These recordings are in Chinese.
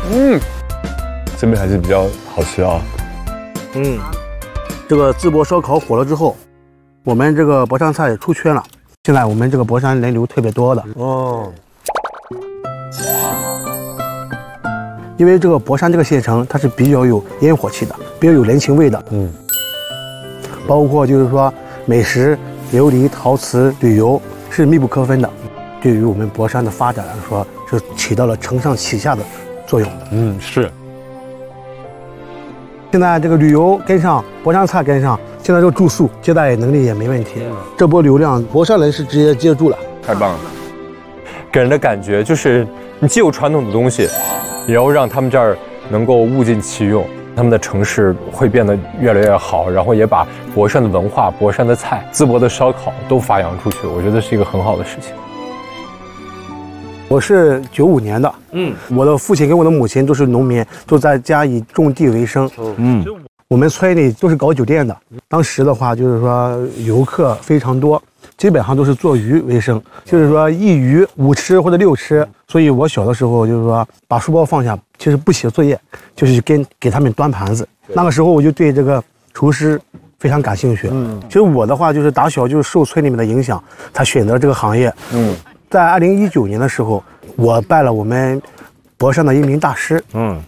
这边还是比较好吃啊。 这个淄博烧烤火了之后，我们这个博山菜也出圈了。现在我们这个博山人流特别多的哦。 因为这个博山这个县城它是比较有烟火气的，比较有人情味的。包括就是说美食、琉璃、陶瓷、旅游是密不可分的，对于我们博山的发展来说是起到了承上启下的作用。 是。 现在这个旅游跟上，博山菜跟上，现在这个住宿接待能力也没问题。这波流量，博山人是直接接住了， 太棒了。给人的感觉就是你既有传统的东西，也要让他们这儿能够物尽其用，他们的城市会变得越来越好，然后也把博山的文化、博山的菜、淄博的烧烤都发扬出去，我觉得是一个很好的事情。 我是95年的，我的父亲跟我的母亲都是农民，都在家以种地为生。我们村里都是搞酒店的，当时的话就是说游客非常多，基本上都是做鱼为生，就是说一鱼5吃或者6吃。所以我小的时候就是说把书包放下，其实不写作业，就是给他们端盘子。那个时候我就对这个厨师非常感兴趣。其实我的话就是打小就是受村里面的影响，才选择这个行业。在2019年的时候，我拜了我们博山的一名大师。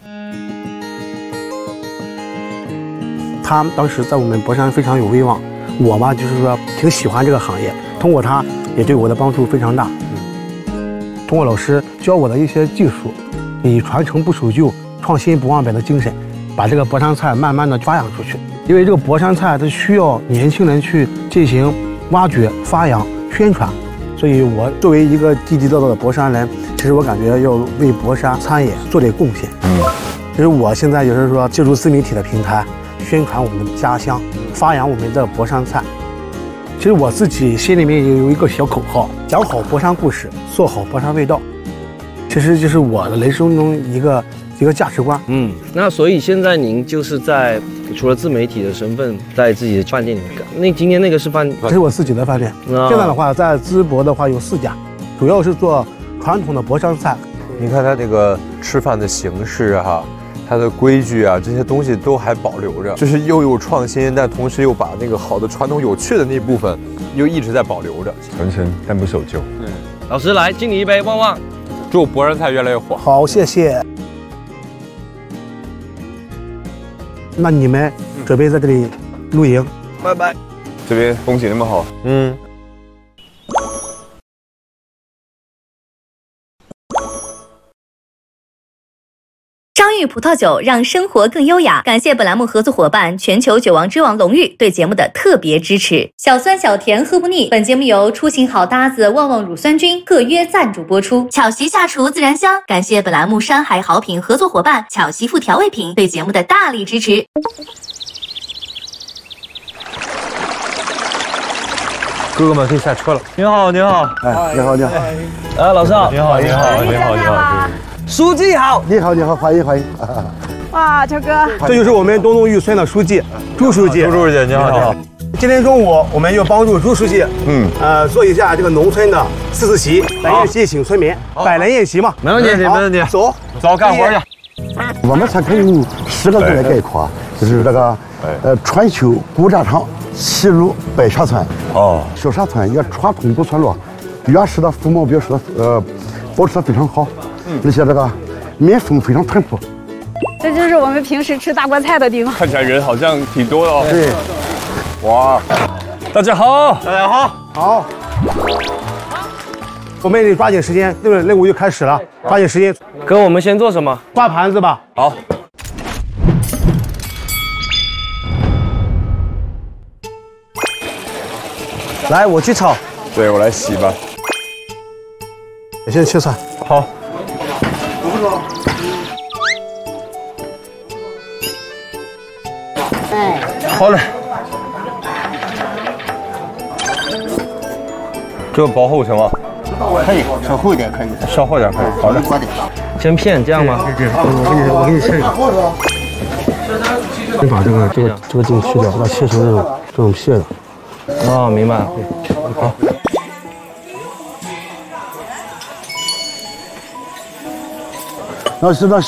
他当时在我们博山非常有威望，我嘛就是说挺喜欢这个行业，通过他也对我的帮助非常大。通过老师教我的一些技术，以传承不守旧、创新不忘本的精神，把这个博山菜慢慢的发扬出去。因为这个博山菜它需要年轻人去进行挖掘、发扬、宣传，所以我作为一个地地道道的博山人，其实我感觉要为博山餐饮做点贡献。其实我现在就是说借助自媒体的平台，宣传我们的家乡，发扬我们的博山菜。其实我自己心里面也有一个小口号：讲好博山故事，做好博山味道。其实就是我的人生中一个价值观。 那所以现在您就是在除了自媒体的身份，在自己的饭店里面干。那今天那个是饭， 这是我自己的饭店。现在的话，在淄博的话有4家，主要是做传统的博山菜。 你看他这个吃饭的形式哈，它的规矩啊，这些东西都还保留着，就是又有创新，但同时又把那个好的传统有趣的那部分又一直在保留着，传承但不守旧。 老师来敬你一杯，旺旺， 祝博山菜越来越火。 好，谢谢。那你们准备在这里露营？ 拜拜。 这边风景那么好， 张裕葡萄酒让生活更优雅。感谢本栏目合作伙伴全球酒王之王龙玉对节目的特别支持。小酸小甜喝不腻。本节目由出行好搭子旺旺乳酸菌特约赞助播出。巧媳下厨自然香。感谢本栏目山海好品合作伙伴巧媳妇调味品对节目的大力支持。 哥哥们可以下车了。您好，您好。 你好，你好。 老师好。 您好，您好，您好，您好。 书记好， 你好，你好，欢迎欢迎。 哇，超哥， 这就是我们东东峪村的书记朱书记。 朱书记，您好，您好。 今天中午我们要帮助朱书记，做一下这个农村的4次席来宴席请村民，100人宴席嘛。 没问题，没问题。 走， 干活去。 我们村可以用10个字来概括，就是这个川丘古战场，西鲁百沙村。小沙村一个传统古村落，原始的风貌表示的保持得非常好。而且这个民风非常淳朴， 这就是我们平时吃大锅菜的地方。 看起来人好像挺多的哦。 对， 哇，大家好， 大家好，好。我们得抓紧时间，对不对？任务就开始了，抓紧时间。 哥，我们先做什么？ 刮盘子吧。 好。 来，我去炒。 对，我来洗吧。 我先切菜。 好。好嘞。这个薄厚行吗？ 可以，稍厚一点可以。 稍厚点可以。好的。 先片这样吗？ 我给你切一个。你把这个茎去掉，把它切成这种片的。 哦，明白了。好。 那是那。